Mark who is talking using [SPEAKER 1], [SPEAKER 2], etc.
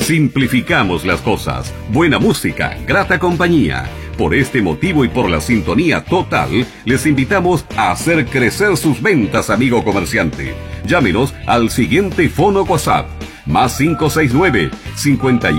[SPEAKER 1] Simplificamos las cosas. Buena música, grata compañía. Por este motivo y por la sintonía total, les invitamos a hacer crecer sus ventas, amigo comerciante. Llámenos al siguiente fono WhatsApp, +569 51